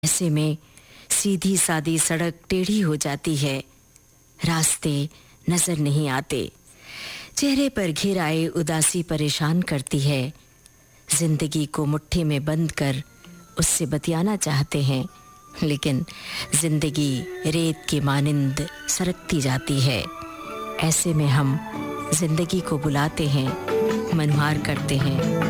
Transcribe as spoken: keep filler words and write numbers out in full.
ऐसे में सीधी सादी सड़क टेढ़ी हो जाती है, रास्ते नजर नहीं आते, चेहरे पर घिर आए उदासी परेशान करती है। जिंदगी को मुट्ठी में बंद कर उससे बतियाना चाहते हैं, लेकिन जिंदगी रेत की मानिंद सरकती जाती है। ऐसे में हम जिंदगी को बुलाते हैं, मनमार करते हैं,